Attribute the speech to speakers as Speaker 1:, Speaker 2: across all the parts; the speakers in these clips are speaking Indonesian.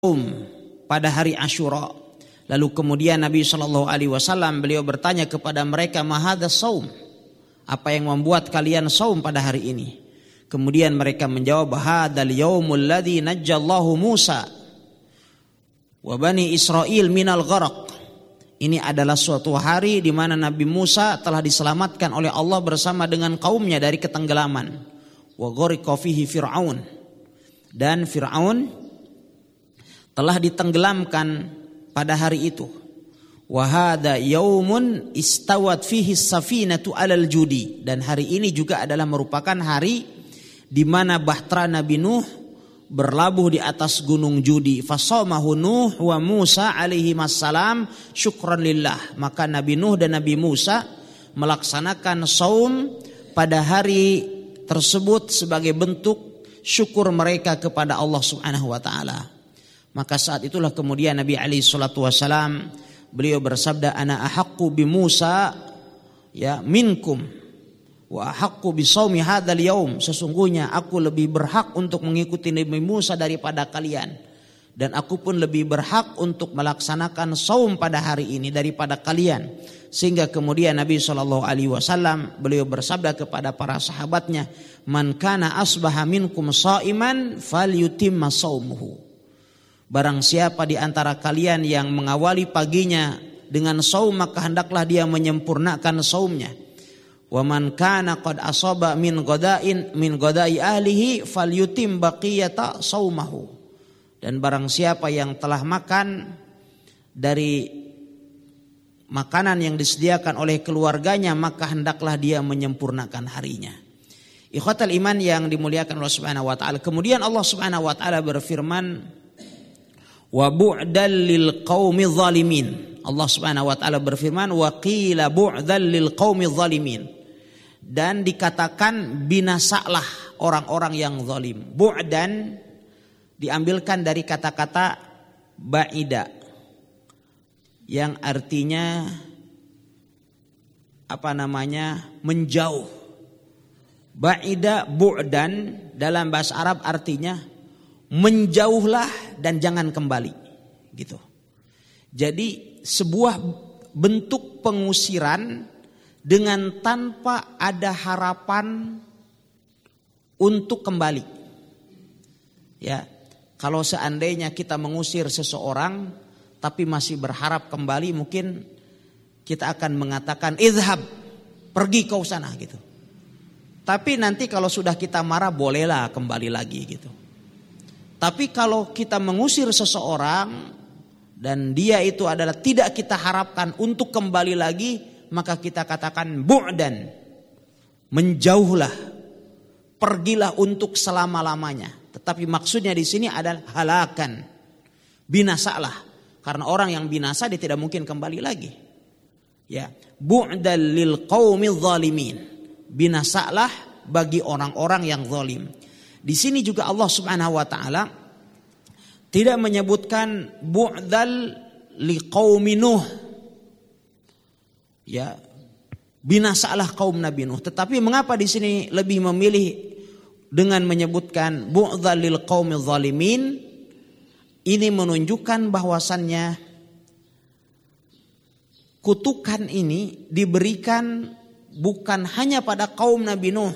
Speaker 1: pada hari Asyura. Lalu kemudian Nabi SAW beliau bertanya kepada mereka, mahadha saum, apa yang membuat kalian saum pada hari ini? Kemudian mereka menjawab, hadzal yaumul ladzi najjallahu Musa wa bani Israil minal gharaq. Ini adalah suatu hari di mana Nabi Musa telah diselamatkan oleh Allah bersama dengan kaumnya dari ketenggelaman. Wa ghariqa fihi Fir'aun, dan Fir'aun telah ditenggelamkan pada hari itu. Wa hadza yaumun istawat fihi safinatu alal judi, dan hari ini juga adalah merupakan hari di mana bahtera Nabi Nuh berlabuh di atas gunung Judi. Fasamahu Nuh wa Musa alaihi wassalam syukran lillah. Maka Nabi Nuh dan Nabi Musa melaksanakan saum pada hari tersebut sebagai bentuk syukur mereka kepada Allah Subhanahu wa taala. Maka saat itulah kemudian Nabi alaihi salatu wasalam beliau bersabda, ana ahaqqu bi Musa ya minkum wa ahaqqu bi shaumi hadzal yaum. Sesungguhnya aku lebih berhak untuk mengikuti Nabi Musa daripada kalian, dan aku pun lebih berhak untuk melaksanakan saum pada hari ini daripada kalian. Sehingga kemudian Nabi SAW beliau bersabda kepada para sahabatnya, man kana asbaha minkum shaiman falyutimma saumuhu. Barang siapa di antara kalian yang mengawali paginya dengan saum, maka hendaklah dia menyempurnakan saumnya. Wa man kana qad asaba min ghadai ahlihi falyutim baqiyata saumahu. Dan barang siapa yang telah makan dari makanan yang disediakan oleh keluarganya, maka hendaklah dia menyempurnakan harinya. Ikhwatal iman yang dimuliakan Allah Subhanahu wa taala. Kemudian Allah Subhanahu wa taala berfirman, wa bu'dal lil qaumi zalimin. Allah Subhanahu wa taala berfirman, wa qila bu'dal lil qaumi zalimin, dan dikatakan binasalah orang-orang yang zalim. Bu'dan diambilkan dari kata-kata ba'ida yang artinya menjauh. Ba'ida bu'dan dalam bahasa Arab artinya menjauhlah dan jangan kembali, gitu. Jadi sebuah bentuk pengusiran dengan tanpa ada harapan untuk kembali. Ya, kalau seandainya kita mengusir seseorang tapi masih berharap kembali, mungkin kita akan mengatakan idhab, pergi kau sana, gitu. Tapi nanti kalau sudah kita marah, bolehlah kembali lagi, gitu. Tapi kalau kita mengusir seseorang dan dia itu adalah tidak kita harapkan untuk kembali lagi, maka kita katakan bu'dan, menjauhlah, pergilah untuk selama-lamanya. Tetapi maksudnya di sini adalah halakan, binasalah, karena orang yang binasa dia tidak mungkin kembali lagi. Ya, bu'dan lil qaumil zalimin, binasalah bagi orang-orang yang zalim. Di sini juga Allah Subhanahu wa taala tidak menyebutkan bu'dal liqaumi Nuh. Ya, binasalah kaum Nabi Nuh. Tetapi mengapa di sini lebih memilih dengan menyebutkan bu'dal lil qaumi zalimin? Ini menunjukkan bahwasannya kutukan ini diberikan bukan hanya pada kaum Nabi Nuh,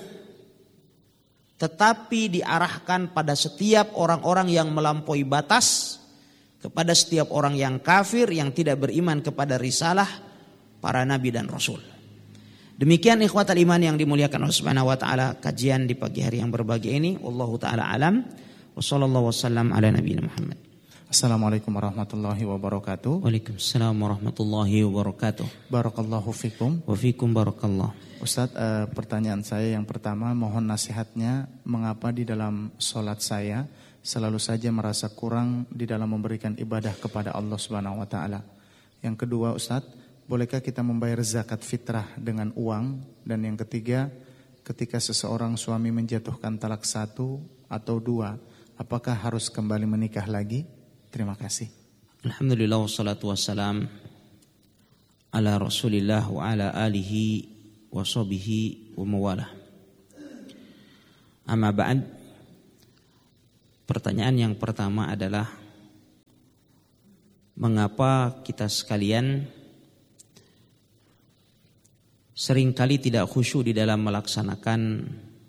Speaker 1: tetapi diarahkan pada setiap orang-orang yang melampaui batas, kepada setiap orang yang kafir, yang tidak beriman kepada risalah para nabi dan rasul. Demikian ikhwatal iman yang dimuliakan Allah Subhanahu wa taala, kajian di pagi hari yang berbahagia ini. Wallahu taala alam. Wa sallallahu wasallam ala nabiyina Muhammad.
Speaker 2: Assalamualaikum warahmatullahi wabarakatuh.
Speaker 1: Waalaikumsalam warahmatullahi wabarakatuh.
Speaker 2: Barakallahu fikum.
Speaker 1: Wa fikum barakallah.
Speaker 2: Ustaz, pertanyaan saya yang pertama, mohon nasihatnya, mengapa di dalam sholat saya selalu saja merasa kurang di dalam memberikan ibadah kepada Allah Subhanahu wa taala. Yang kedua, Ustaz, bolehkah kita membayar zakat fitrah dengan uang? Dan yang ketiga, ketika seseorang suami menjatuhkan talak 1 atau 2, apakah harus kembali menikah lagi? Terima kasih.
Speaker 1: Alhamdulillah wassalatu wassalam ala Rasulillah wa ala alihi wa sahbihi wa mawalah. Amma ba'd. Pertanyaan yang pertama adalah mengapa kita sekalian seringkali tidak khusyuk di dalam melaksanakan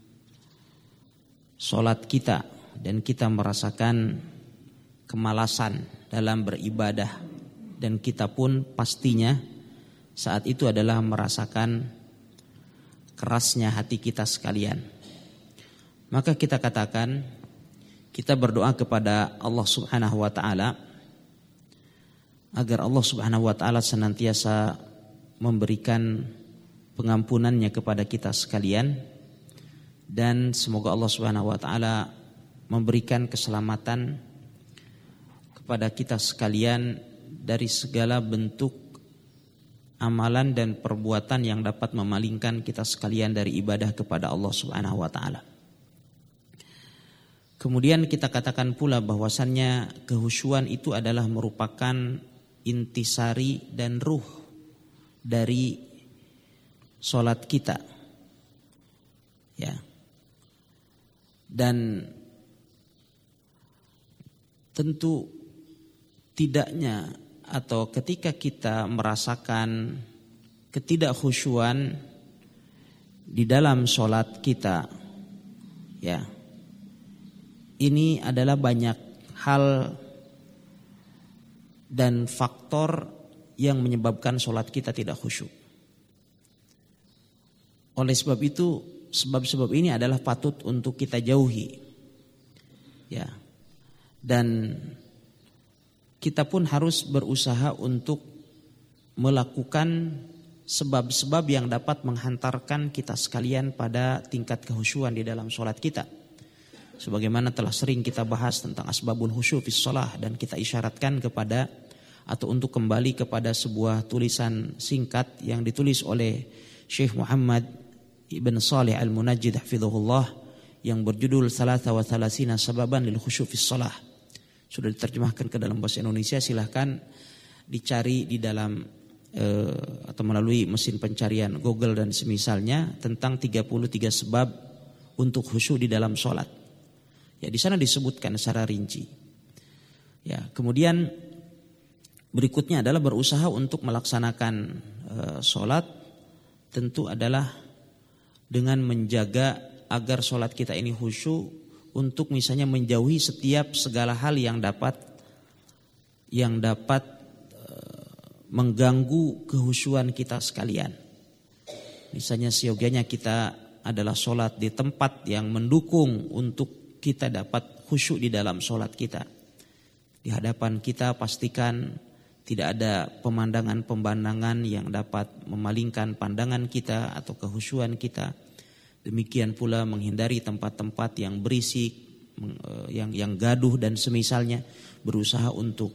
Speaker 1: sholat kita, dan kita merasakan kemalasan dalam beribadah, dan kita pun pastinya saat itu adalah merasakan kerasnya hati kita sekalian. Maka kita katakan, kita berdoa kepada Allah Subhanahu wa taala agar Allah Subhanahu wa taala senantiasa memberikan pengampunannya kepada kita sekalian, dan semoga Allah Subhanahu wa taala memberikan keselamatan kepada kita sekalian dari segala bentuk amalan dan perbuatan yang dapat memalingkan kita sekalian dari ibadah kepada Allah Subhanahu wa taala. Kemudian kita katakan pula bahwasannya kehusyuan itu adalah merupakan intisari dan ruh dari sholat kita, ya. Dan tentu tidaknya atau ketika kita merasakan ketidakkhusyuan di dalam sholat kita, ya, ini adalah banyak hal dan faktor yang menyebabkan sholat kita tidak khusyuk. Oleh sebab itu, sebab-sebab ini adalah patut untuk kita jauhi, ya. Dan kita pun harus berusaha untuk melakukan sebab-sebab yang dapat menghantarkan kita sekalian pada tingkat kehusyuan di dalam sholat kita. Sebagaimana telah sering kita bahas tentang asbabul khusyuk fis shalah, dan kita isyaratkan kepada atau untuk kembali kepada sebuah tulisan singkat yang ditulis oleh Syekh Muhammad Ibn Salih Al-Munajjid hafizahullah yang berjudul Thalatha wa Thalathina Sababan lil Khusyuk fis Shalah. Sudah diterjemahkan ke dalam bahasa Indonesia, silahkan dicari di dalam atau melalui mesin pencarian Google dan semisalnya tentang 33 sebab untuk khusyuk di dalam sholat. Ya, di sana disebutkan secara rinci. Ya, kemudian berikutnya adalah berusaha untuk melaksanakan sholat, tentu adalah dengan menjaga agar sholat kita ini khusyuk, untuk misalnya menjauhi setiap segala hal yang dapat mengganggu kehusyuan kita sekalian. Misalnya seyogianya kita adalah sholat di tempat yang mendukung untuk kita dapat khusyuk di dalam sholat kita. Di hadapan kita pastikan tidak ada pemandangan-pemandangan yang dapat memalingkan pandangan kita atau kehusyuan kita. Demikian pula menghindari tempat-tempat yang berisik, yang gaduh dan semisalnya. Berusaha untuk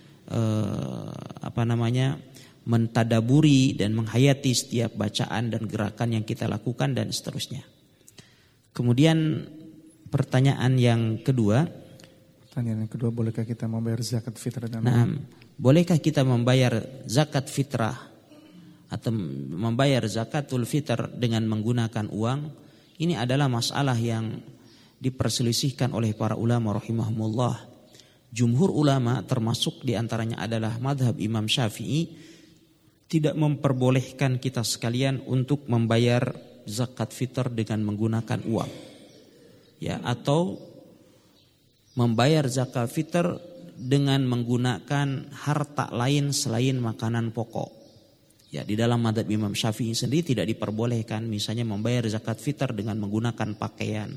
Speaker 1: mentadaburi dan menghayati setiap bacaan dan gerakan yang kita lakukan dan seterusnya. Kemudian pertanyaan yang kedua.
Speaker 2: Bolehkah kita membayar zakat fitrah dan
Speaker 1: bolehkah kita membayar zakat fitrah atau membayar zakatul fitr dengan menggunakan uang? Ini adalah masalah yang diperselisihkan oleh para ulama rahimahumullah. Jumhur ulama termasuk diantaranya adalah madhab Imam Syafi'i tidak memperbolehkan kita sekalian untuk membayar zakat fitr dengan menggunakan uang, ya, atau membayar zakat fitr dengan menggunakan harta lain selain makanan pokok. Ya, di dalam mazhab Imam Syafi'i sendiri tidak diperbolehkan misalnya membayar zakat fitr dengan menggunakan pakaian,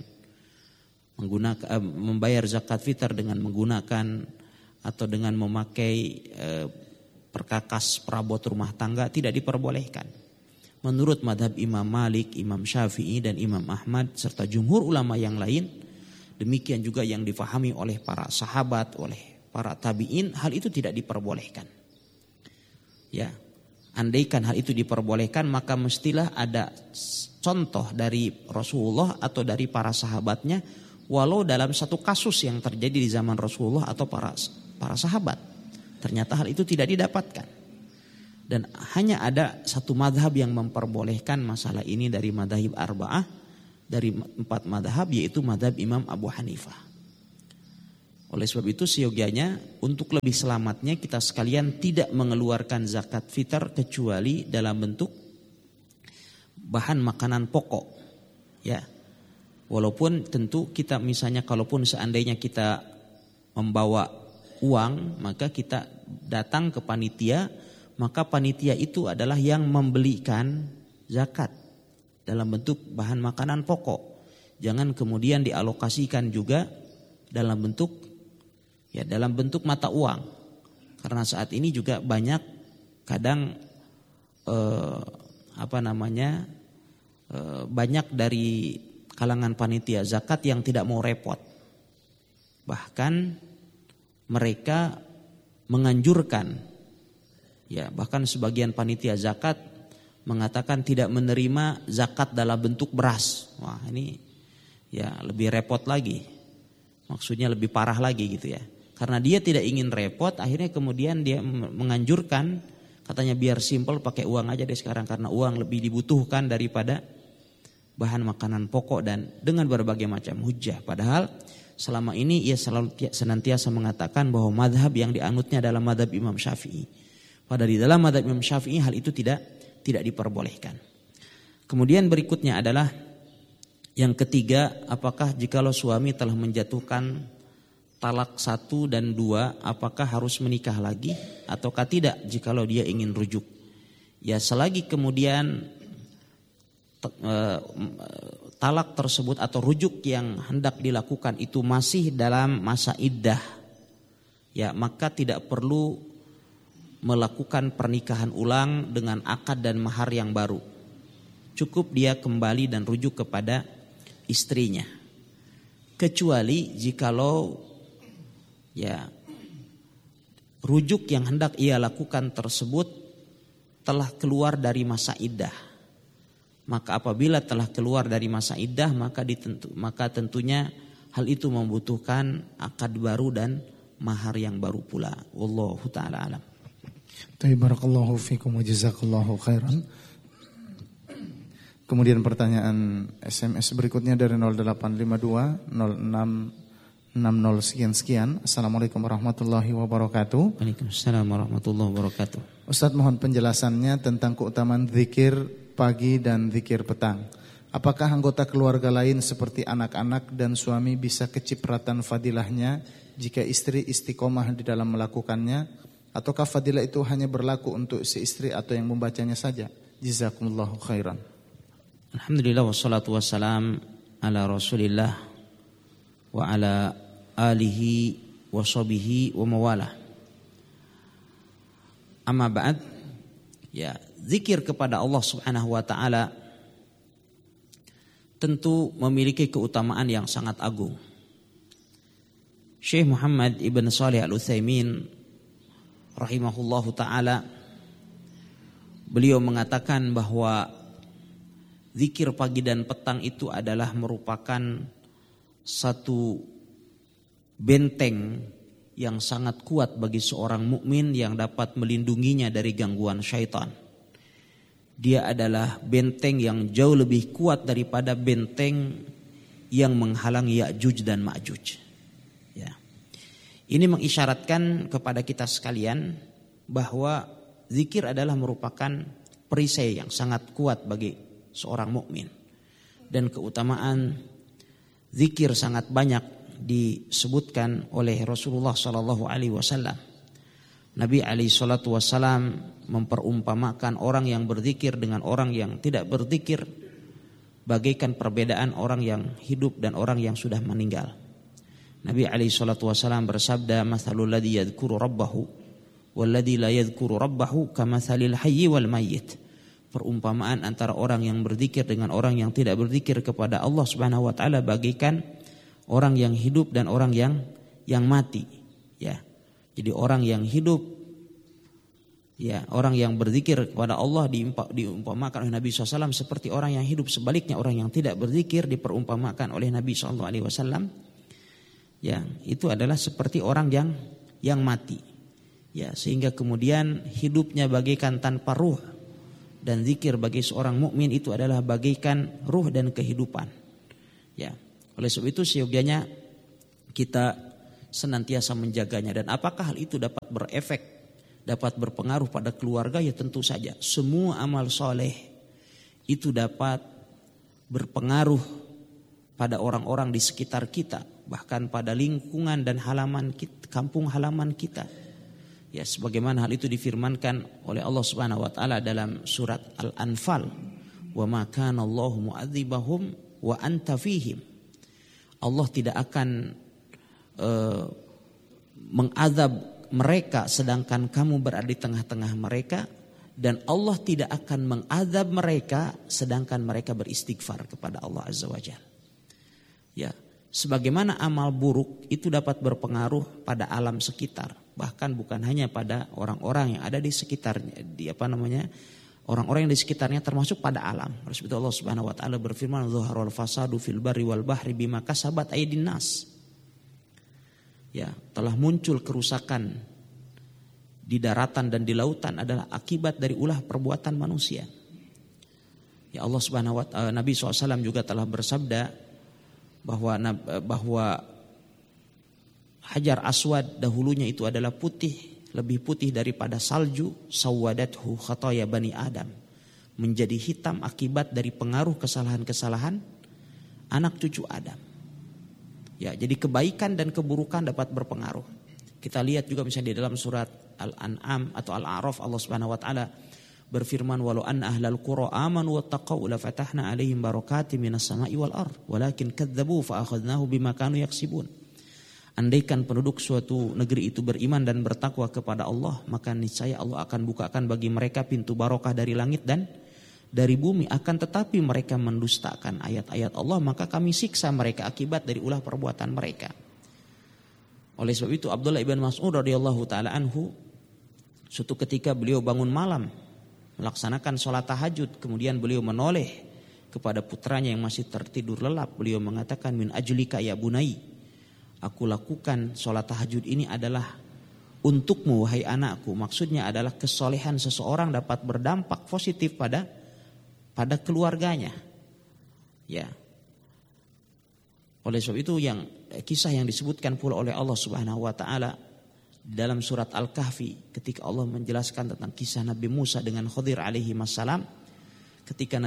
Speaker 1: membayar zakat fitr dengan menggunakan atau dengan memakai perkakas perabot rumah tangga, tidak diperbolehkan. Menurut mazhab Imam Malik, Imam Syafi'i dan Imam Ahmad serta jumhur ulama yang lain, demikian juga yang difahami oleh para sahabat, oleh para tabi'in, hal itu tidak diperbolehkan. Ya, andaikan hal itu diperbolehkan, maka mestilah ada contoh dari Rasulullah atau dari para sahabatnya, walau dalam satu kasus yang terjadi di zaman Rasulullah atau para sahabat. Ternyata hal itu tidak didapatkan. Dan hanya ada satu madhab yang memperbolehkan masalah ini dari madhab arba'ah, dari 4 madhab, yaitu madhab Imam Abu Hanifah. Oleh sebab itu seyogianya untuk lebih selamatnya kita sekalian tidak mengeluarkan zakat fitar kecuali dalam bentuk bahan makanan pokok. Ya. Walaupun tentu kita misalnya kalaupun seandainya kita membawa uang, maka kita datang ke panitia, maka panitia itu adalah yang membelikan zakat dalam bentuk bahan makanan pokok. Jangan kemudian dialokasikan juga dalam bentuk mata uang. Karena saat ini juga banyak kadang banyak dari kalangan panitia zakat yang tidak mau repot. Bahkan mereka menganjurkan, bahkan sebagian panitia zakat mengatakan tidak menerima zakat dalam bentuk beras. Wah, ini lebih repot lagi. Maksudnya lebih parah lagi gitu ya. Karena dia tidak ingin repot, akhirnya kemudian dia menganjurkan, katanya biar simpel pakai uang aja deh sekarang, karena uang lebih dibutuhkan daripada bahan makanan pokok, dan dengan berbagai macam hujah. Padahal selama ini ia selalu senantiasa mengatakan bahwa madhab yang dianutnya adalah madhab Imam Syafi'i. Padahal di dalam madhab Imam Syafi'i hal itu tidak diperbolehkan. Kemudian berikutnya adalah yang ketiga, apakah jikalau suami telah menjatuhkan talak 1 dan 2, apakah harus menikah lagi ataukah tidak jikalau dia ingin rujuk? Ya, selagi kemudian talak tersebut atau rujuk yang hendak dilakukan itu masih dalam masa iddah, ya maka tidak perlu melakukan pernikahan ulang dengan akad dan mahar yang baru. Cukup dia kembali dan rujuk kepada istrinya. Kecuali jikalau rujuk yang hendak ia lakukan tersebut telah keluar dari masa iddah. Maka apabila telah keluar dari masa iddah, maka tentunya hal itu membutuhkan akad baru dan mahar yang baru pula. Wallahu ta'ala alam.
Speaker 2: Barakallahu fikum wa jazakallahu khairan. Kemudian pertanyaan SMS berikutnya dari 0852 0660 sekian. Assalamualaikum warahmatullahi wabarakatuh.
Speaker 1: Waalaikumsalam warahmatullahi wabarakatuh.
Speaker 2: Ustadz, mohon penjelasannya tentang keutamaan zikir pagi dan zikir petang. Apakah anggota keluarga lain seperti anak-anak dan suami bisa kecipratan fadilahnya jika istri istiqomah di dalam melakukannya? Ataukah fadilah itu hanya berlaku untuk si istri atau yang membacanya saja? Jazakumullahu khairan.
Speaker 1: Alhamdulillah wassalatu wassalam ala Rasulillah wa ala alihi wa sahbihi wa mawalah. Amma ba'd, zikir kepada Allah Subhanahu wa taala tentu memiliki keutamaan yang sangat agung. Syekh Muhammad Ibn Shalih Al-Utsaimin rahimahullahu taala, beliau mengatakan bahwa zikir pagi dan petang itu adalah merupakan satu benteng yang sangat kuat bagi seorang mukmin yang dapat melindunginya dari gangguan syaitan. Dia adalah benteng yang jauh lebih kuat daripada benteng yang menghalangi Ya'juj dan Ma'juj. Ya. Ini mengisyaratkan kepada kita sekalian bahwa zikir adalah merupakan perisai yang sangat kuat bagi seorang mukmin, dan keutamaan zikir sangat banyak disebutkan oleh Rasulullah sallallahu alaihi wasallam. Nabi alaihi salatu wasallam memperumpamakan orang yang berzikir dengan orang yang tidak berzikir bagaikan perbedaan orang yang hidup dan orang yang sudah meninggal. Nabi alaihi salatu wasallam bersabda, "Matsalul ladzi yadhkuru rabbahu wal ladzi la yadhkuru rabbahu kamatsalil hayyi wal mayyit." Perumpamaan antara orang yang berzikir dengan orang yang tidak berzikir kepada Allah Subhanahu wa taala bagaikan orang yang hidup dan orang yang mati, ya. Jadi orang yang hidup, ya, orang yang berzikir kepada Allah diumpamakan oleh Nabi SAW seperti orang yang hidup. Sebaliknya orang yang tidak berzikir diperumpamakan oleh Nabi SAW, ya, itu adalah seperti orang yang mati, ya. Sehingga kemudian hidupnya bagaikan tanpa ruh. Dan zikir bagi seorang mukmin itu adalah bagaikan ruh dan kehidupan. Ya, oleh sebab itu seyogianya kita senantiasa menjaganya. Dan apakah hal itu dapat berefek, dapat berpengaruh pada keluarga? Ya tentu saja. Semua amal soleh itu dapat berpengaruh pada orang-orang di sekitar kita, bahkan pada lingkungan dan halaman kita, kampung halaman kita. Ya, sebagaimana hal itu difirmankan oleh Allah Subhanahu wa taala dalam surat Al-Anfal, "Wa ma kana Allahu mu'adzibahum wa anta fihim." Allah tidak akan mengazab mereka sedangkan kamu berada di tengah-tengah mereka, dan Allah tidak akan mengazab mereka sedangkan mereka beristighfar kepada Allah Azza wa Jalla. Ya, sebagaimana amal buruk itu dapat berpengaruh pada alam sekitar, bahkan bukan hanya pada orang-orang yang ada di sekitarnya, orang-orang yang di sekitarnya termasuk pada alam. Rasulullah Allah Subhanahu wa taala berfirman, "Dhaharal fasadu fil barri wal bahri bima kasabat aydin nas." Ya, telah muncul kerusakan di daratan dan di lautan adalah akibat dari ulah perbuatan manusia. Ya, Allah Subhanahu wa taala, Nabi SAW juga telah bersabda bahwa Hajar Aswad dahulunya itu adalah putih, lebih putih daripada salju, sawadathu khataya bani Adam, menjadi hitam akibat dari pengaruh kesalahan-kesalahan anak cucu Adam. Ya, jadi kebaikan dan keburukan dapat berpengaruh. Kita lihat juga misalnya di dalam surat Al-An'am atau Al-A'raf, Allah Subhanahu wa taala berfirman, "Walau anna ahlal qura amanu wattaqau la fatahna 'alaihim barakatim minas sama'i wal ard walakin kadzdzabu fa akhadnahu bima kanu yaksibun." Andaikan penduduk suatu negeri itu beriman dan bertakwa kepada Allah, maka niscaya Allah akan bukakan bagi mereka pintu barokah dari langit dan dari bumi. Akan tetapi mereka mendustakan ayat-ayat Allah, maka kami siksa mereka akibat dari ulah perbuatan mereka. Oleh sebab itu Abdullah ibn Mas'ud radhiyallahu taala anhu, suatu ketika beliau bangun malam melaksanakan sholat tahajud, kemudian beliau menoleh kepada putranya yang masih tertidur lelap. Beliau mengatakan, "Min ajlika ya bunai, aku lakukan sholat tahajud ini adalah untukmu wahai anakku." Maksudnya adalah kesolehan seseorang dapat berdampak positif pada keluarganya. Ya. Oleh sebab itu kisah yang disebutkan pula oleh Allah Subhanahu wa taala dalam surat Al-Kahfi ketika Allah menjelaskan tentang kisah Nabi Musa dengan Khadir alaihi wassalam, ketika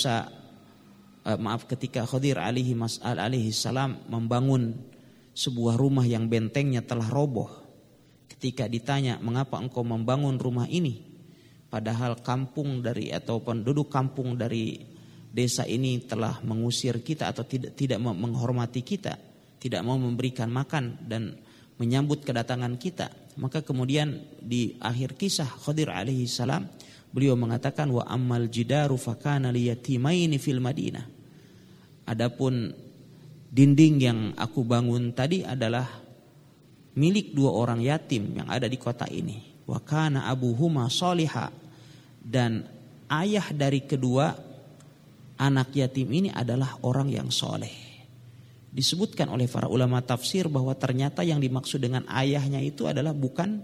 Speaker 1: Khadir alaihi salam membangun sebuah rumah yang bentengnya telah roboh. Ketika ditanya, "Mengapa engkau membangun rumah ini padahal penduduk kampung dari desa ini telah mengusir kita atau tidak menghormati kita, tidak mau memberikan makan dan menyambut kedatangan kita?" Maka kemudian di akhir kisah Khadir alaihi salam beliau mengatakan, "Wa ammal jidaru fakana liyatimaini fil Madinah." Adapun dinding yang aku bangun tadi adalah milik dua orang yatim yang ada di kota ini. Wa kana abuhuma sholiha, dan ayah dari kedua anak yatim ini adalah orang yang soleh. Disebutkan oleh para ulama tafsir bahwa ternyata yang dimaksud dengan ayahnya itu adalah bukan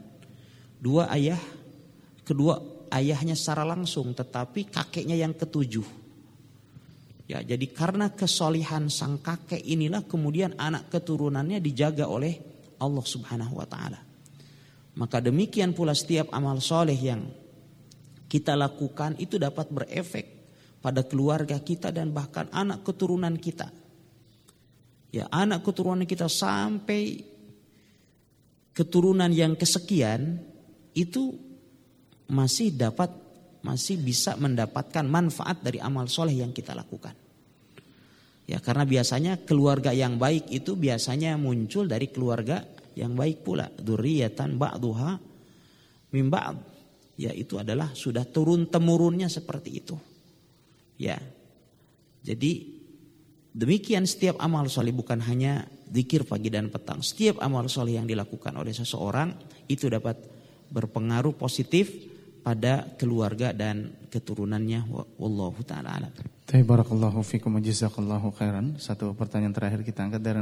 Speaker 1: kedua ayahnya secara langsung, tetapi kakeknya yang ketujuh. Ya, jadi karena kesolihan sang kakek inilah kemudian anak keturunannya dijaga oleh Allah Subhanahu wa taala. Maka demikian pula setiap amal soleh yang kita lakukan itu dapat berefek pada keluarga kita dan bahkan anak keturunan kita. Ya, anak keturunan kita sampai keturunan yang kesekian itu masih bisa mendapatkan manfaat dari amal soleh yang kita lakukan. Ya, karena biasanya keluarga yang baik itu biasanya muncul dari keluarga yang baik pula. Dzurriyyatan ba'duha min ba'd. Ya, itu adalah sudah turun temurunnya seperti itu. Ya. Jadi demikian setiap amal soleh, bukan hanya zikir pagi dan petang. Setiap amal soleh yang dilakukan oleh seseorang itu dapat berpengaruh positif pada keluarga dan keturunannya. Wallahu ta'ala alam.
Speaker 2: Barakallahu fikum wa jazakallahu khairan. Satu pertanyaan terakhir kita angkat dari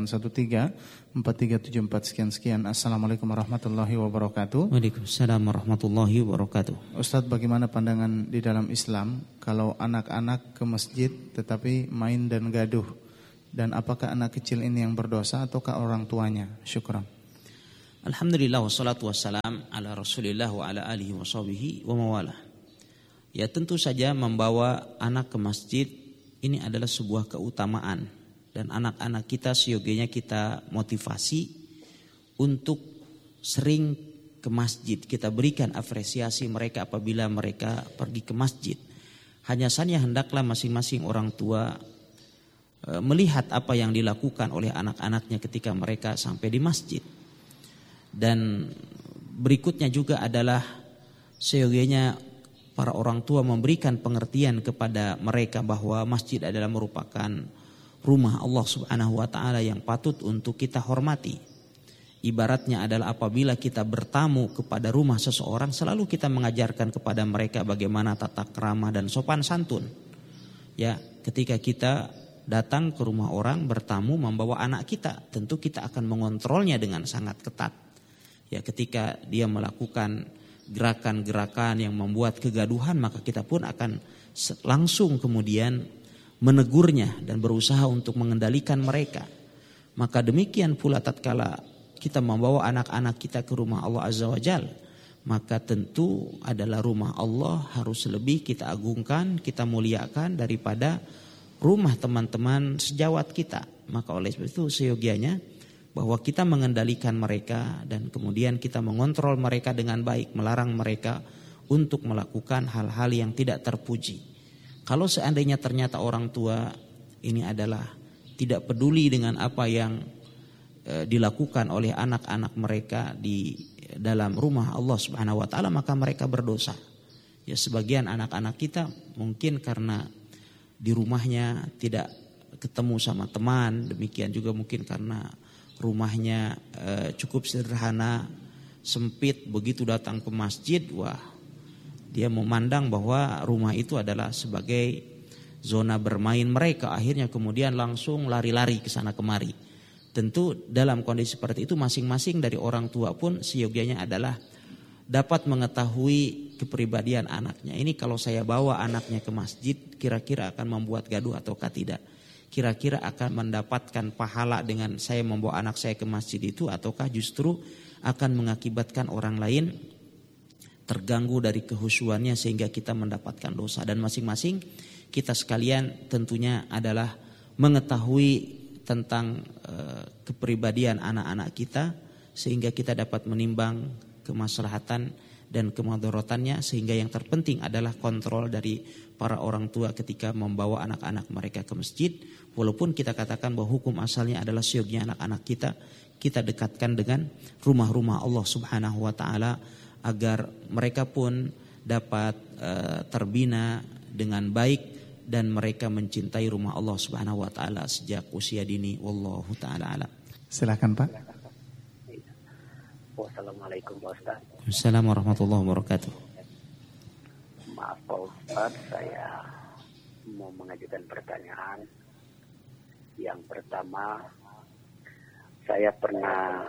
Speaker 2: 0813-4374 sekian. Assalamualaikum warahmatullahi wabarakatuh.
Speaker 1: Waalaikumsalam warahmatullahi wabarakatuh.
Speaker 2: Ustadz, bagaimana pandangan di dalam Islam kalau anak-anak ke masjid tetapi main dan gaduh Dan apakah anak kecil ini yang berdosa ataukah orang tuanya? Syukran.
Speaker 1: Alhamdulillah wassalatu wassalam ala Rasulillah wa ala alihi wa sahbihi wa mawalah. Ya, tentu saja membawa anak ke masjid ini adalah sebuah keutamaan, dan anak-anak kita seyogianya kita motivasi untuk sering ke masjid. Kita berikan apresiasi mereka apabila mereka pergi ke masjid. Hanya saja hendaklah masing-masing orang tua melihat apa yang dilakukan oleh anak-anaknya ketika mereka sampai di masjid. Dan berikutnya juga adalah seyogianya para orang tua memberikan pengertian kepada mereka bahwa masjid adalah merupakan rumah Allah Subhanahu wa taala yang patut untuk kita hormati. Ibaratnya adalah apabila kita bertamu kepada rumah seseorang, selalu kita mengajarkan kepada mereka bagaimana tata krama dan sopan santun. Ya, ketika kita datang ke rumah orang, bertamu membawa anak kita, tentu kita akan mengontrolnya dengan sangat ketat. Ya, ketika dia melakukan gerakan-gerakan yang membuat kegaduhan, maka kita pun akan langsung kemudian menegurnya dan berusaha untuk mengendalikan mereka. Maka demikian pula tatkala kita membawa anak-anak kita ke rumah Allah Azza wa Jalla, maka tentu adalah rumah Allah harus lebih kita agungkan, kita muliakan daripada rumah teman-teman sejawat kita. Maka oleh sebab itu seyogianya bahwa kita mengendalikan mereka dan kemudian kita mengontrol mereka dengan baik, melarang mereka untuk melakukan hal-hal yang tidak terpuji. Kalau seandainya ternyata orang tua ini adalah tidak peduli dengan apa yang dilakukan oleh anak-anak mereka di dalam rumah Allah Subhanahu wa taala, maka mereka berdosa. Ya, sebagian anak-anak kita mungkin karena di rumahnya tidak ketemu sama teman, demikian juga mungkin karena rumahnya cukup sederhana, sempit, begitu datang ke masjid, wah, dia memandang bahwa rumah itu adalah sebagai zona bermain mereka, akhirnya kemudian langsung lari-lari ke sana kemari. Tentu dalam kondisi seperti itu masing-masing dari orang tua pun seyogianya adalah dapat mengetahui kepribadian anaknya. Ini kalau saya bawa anaknya ke masjid, kira-kira akan membuat gaduh ataukah tidak? Kira-kira akan mendapatkan pahala dengan saya membawa anak saya ke masjid itu, ataukah justru akan mengakibatkan orang lain terganggu dari kehusuannya sehingga kita mendapatkan dosa? Dan masing-masing kita sekalian tentunya adalah mengetahui tentang kepribadian anak-anak kita sehingga kita dapat menimbang kemaslahatan dan kemadaratannya, sehingga yang terpenting adalah kontrol dari para orang tua ketika membawa anak-anak mereka ke masjid. Walaupun kita katakan bahwa hukum asalnya adalah seyogianya anak-anak kita dekatkan dengan rumah-rumah Allah Subhanahu wa taala agar mereka pun dapat terbina dengan baik dan mereka mencintai rumah Allah Subhanahu wa taala sejak usia dini. Wallahu taala alam.
Speaker 2: Silakan Pak.
Speaker 3: Wassalamualaikum Pak Ustaz.
Speaker 1: Assalamualaikum warahmatullahi wabarakatuh.
Speaker 3: Maaf Pak Ustaz, saya mau mengajukan pertanyaan. Yang pertama, saya pernah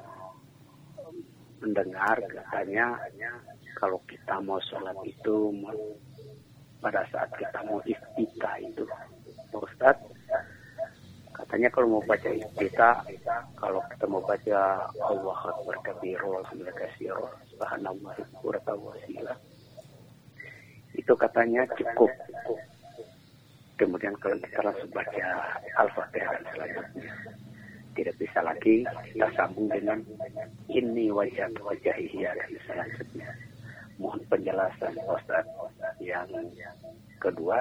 Speaker 3: mendengar katanya kalau kita mau sholat itu pada saat kita mau iftitah itu, Pak Ustaz, katanya kalau mau baca iftitah, kalau kita mau baca Allah Akbar kabiro, alhamdulillah katsiro, subhanallah wa wasilah, itu katanya cukup. Kemudian kalau kita langsung baca Al-Fatihah dan selanjutnya, tidak bisa lagi kita sambung dengan ini wajah wajahiyah dan selanjutnya. Mohon penjelasan Ustaz. Yang kedua,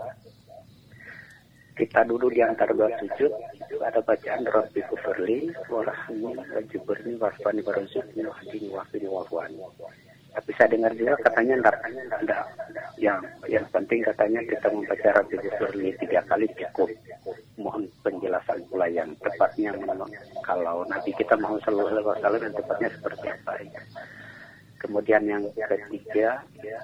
Speaker 3: kita duduk di antara dua sujud, ada bacaan Rabbi Ghufirli warahmani wajibirni warfani warzuqni wahdini wafini wafwani. Tapi saya dengar juga katanya enggak. Yang penting katanya kita membaca Rabbi Ghufirli 3 kali cukup. Mohon penjelasan pula yang tepatnya, kalau Nabi kita Muhammad sallallahu alaihi wasallam tepatnya seperti apa ya. Kemudian yang ketiga,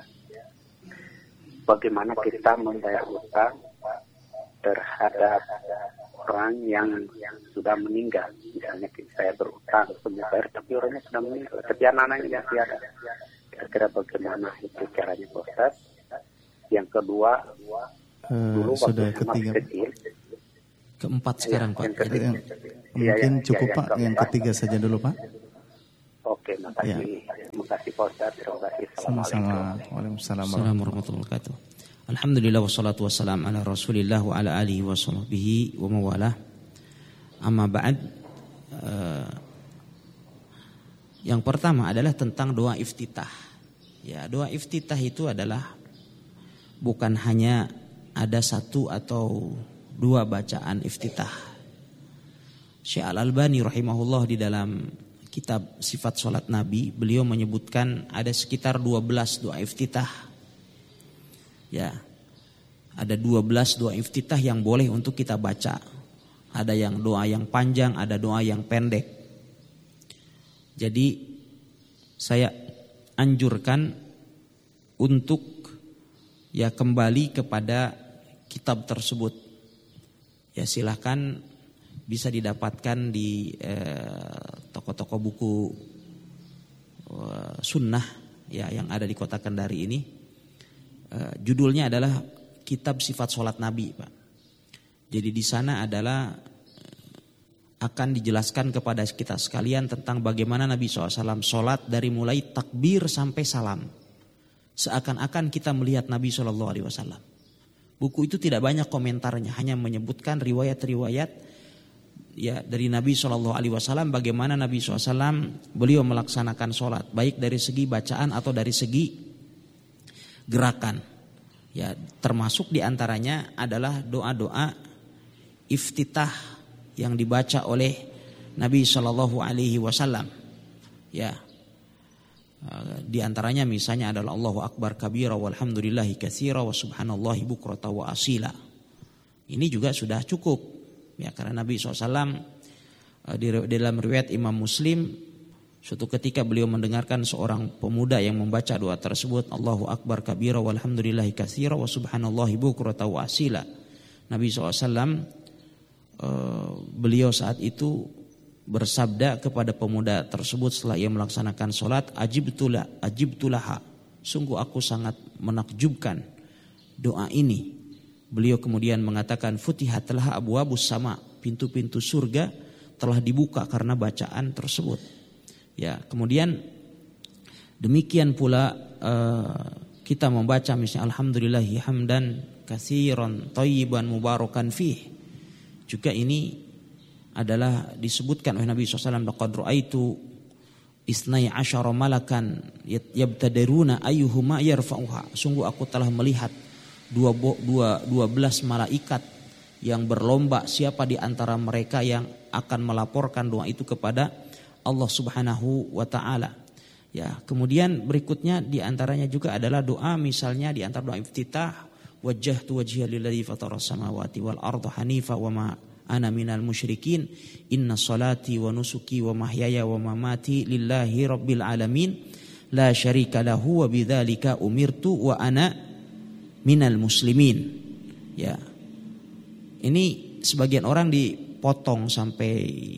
Speaker 3: bagaimana kita membayar utang terhadap orang yang sudah meninggal. Misalnya saya berutang untuk membayar, tapi orangnya sudah meninggal, tapi anak-anaknya masih ada. Kira-kira bagaimana itu caranya Pak Ustaz? Yang kedua, dulu waktu
Speaker 2: sudah
Speaker 3: masih kecil,
Speaker 1: Keempat sekarang Pak.
Speaker 2: Mungkin cukup Pak, yang ketiga saja dulu Pak.
Speaker 3: Oke, makasih. Terima kasih Pak Ustaz. Terima kasih.
Speaker 2: Sama-sama. Waalaikumsalam
Speaker 1: warahmatullahi wabarakatuh. Alhamdulillah wassalatu wassalam ala Rasulillah wa ala alihi wa sahbihi wa mawalah. Amma ba'd. Yang pertama adalah tentang doa iftitah. Ya, doa iftitah itu adalah bukan hanya ada satu atau dua bacaan iftitah. Syekh Al-Albani rahimahullah di dalam kitab Sifat Salat Nabi, beliau menyebutkan ada sekitar 12 doa iftitah. Ya. Ada 12 doa iftitah yang boleh untuk kita baca. Ada yang doa yang panjang, ada doa yang pendek. Jadi saya anjurkan untuk ya kembali kepada kitab tersebut. Ya silahkan bisa didapatkan di toko-toko buku sunnah ya yang ada di Kota Kendari ini. Judulnya adalah Kitab Sifat Salat Nabi, Pak. Jadi di sana adalah akan dijelaskan kepada kita sekalian tentang bagaimana Nabi SAW sholat dari mulai takbir sampai salam. Seakan-akan kita melihat Nabi SAW. Buku itu tidak banyak komentarnya, hanya menyebutkan riwayat-riwayat ya dari Nabi SAW bagaimana Nabi SAW beliau melaksanakan sholat, baik dari segi bacaan atau dari segi gerakan. Ya, termasuk diantaranya adalah doa-doa iftitah yang dibaca oleh Nabi SAW. Ya, di antaranya misalnya adalah Allahu Akbar kabira walhamdulillahi katsira wa subhanallahi bukrata wa asila. Ini juga sudah cukup ya, karena Nabi SAW di dalam riwayat Imam Muslim, suatu ketika beliau mendengarkan seorang pemuda yang membaca doa tersebut, Allahu Akbar kabira walhamdulillahi katsira wa subhanallahi bukrata wa asila. Nabi SAW beliau saat itu bersabda kepada pemuda tersebut setelah ia melaksanakan sholat, ajibtulaha, sungguh aku sangat menakjubkan doa ini. Beliau kemudian mengatakan, futihatlah abwabus sama, pintu-pintu surga telah dibuka karena bacaan tersebut. Ya, kemudian demikian pula kita membaca misalnya alhamdulillahi hamdan katsiran thayyiban mubarakan fih. Juga ini adalah disebutkan oleh Nabi SAW, laqad ra'aitu isnai asyara malakan yabtadiruna ayyuhuma yarfa'uha. Sungguh aku telah melihat 12 malaikat yang berlomba siapa di antara mereka yang akan melaporkan doa itu kepada Allah Subhanahu wa taala. Ya, kemudian berikutnya di antaranya juga adalah doa misalnya di antara doa iftitah, wajjahtu wajhiya lilladzi fataras samawati wal arda hanifa wa ma ana minal musyrikin, inna salati wa nusuki wa mahyaya wa mamati lillahi rabbil alamin, la syarika lahu wa bidzalika umirtu wa ana minal muslimin. Ya. Ini sebagian orang dipotong sampai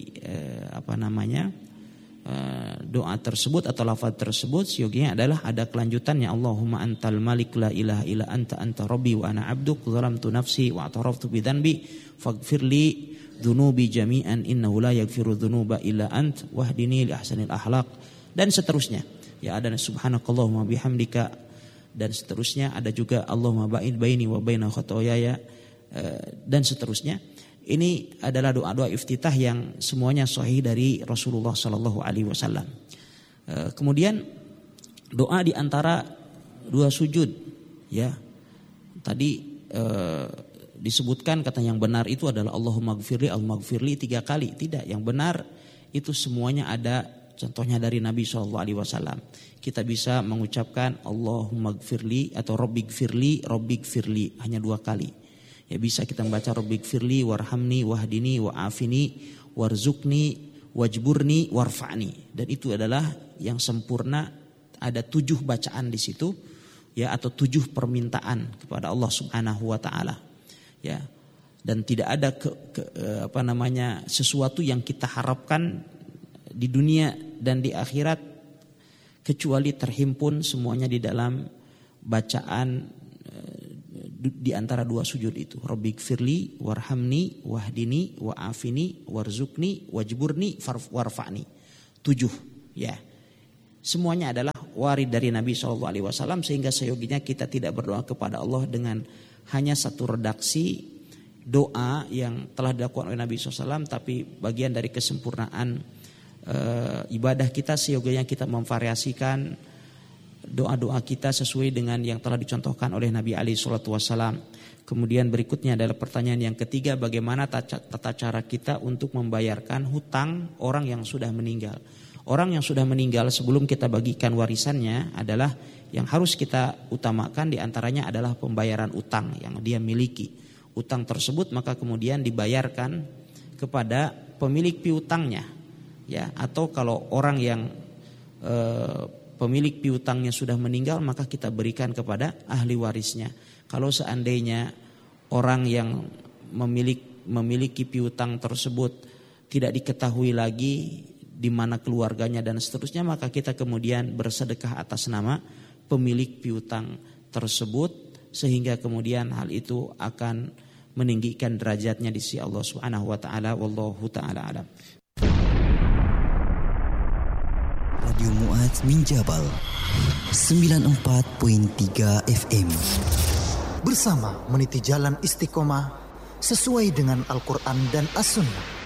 Speaker 1: doa tersebut atau lafaz tersebut sioginya adalah ada kelanjutannya, Allahumma antal malik la ilaha illa anta rabbi wa ana abduk zalamtu nafsi wa ataraftu bi dzanbi faghfirli dzunubi jami'an innahu la yaghfiru dzunuba illa ant wahdini li ahsanil akhlaq, dan seterusnya. Ya, ada subhanakallahumma bihamdika, dan seterusnya. Ada juga Allahumma ba'id baini wa baina khotoyaya, dan seterusnya. Ini adalah doa-doa iftitah yang semuanya sahih dari Rasulullah Sallallahu Alaihi Wasallam. Kemudian doa di antara dua sujud, ya tadi disebutkan kata yang benar itu adalah Allahumma gfirli 3 kali. Tidak, yang benar itu semuanya ada contohnya dari Nabi Sallallahu Alaihi Wasallam. Kita bisa mengucapkan Allahumma gfirli atau Rabbi gfirli hanya 2 kali. Ya, bisa kita membaca Rabbighfirli warhamni wahdini wa'afini warzuqni wajburni warfa'ni, dan itu adalah yang sempurna. Ada 7 bacaan di situ ya, atau 7 permintaan kepada Allah Subhanahu wa taala. Ya. Dan tidak ada sesuatu yang kita harapkan di dunia dan di akhirat kecuali terhimpun semuanya di dalam bacaan di antara dua sujud itu. Rabbighfirli warhamni wahdini wa'afini warzuqni wajburni warfa'ni. 7 ya. Semuanya adalah warid dari Nabi SAW, sehingga seyoginya kita tidak berdoa kepada Allah dengan hanya satu redaksi doa yang telah dilakukan oleh Nabi SAW, tapi bagian dari kesempurnaan ibadah kita seyogianya kita memvariasikan doa-doa kita sesuai dengan yang telah dicontohkan oleh Nabi SAW. Kemudian berikutnya adalah pertanyaan yang ketiga, bagaimana tata cara kita untuk membayarkan hutang orang yang sudah meninggal. Orang yang sudah meninggal sebelum kita bagikan warisannya adalah yang harus kita utamakan diantaranya adalah pembayaran utang yang dia miliki. Utang tersebut maka kemudian dibayarkan kepada pemilik piutangnya, ya. Atau kalau orang yang pemilik piutangnya sudah meninggal maka kita berikan kepada ahli warisnya. Kalau seandainya orang yang memiliki piutang tersebut tidak diketahui lagi di mana keluarganya dan seterusnya, maka kita kemudian bersedekah atas nama pemilik piutang tersebut, sehingga kemudian hal itu akan meninggikan derajatnya di sisi Allah Subhanahu wa taala. Wallahu taala alam.
Speaker 4: Radio Mu'adz min Jabal 94.3 FM.
Speaker 5: Bersama meniti jalan istiqomah sesuai dengan Al-Quran dan As-Sunnah.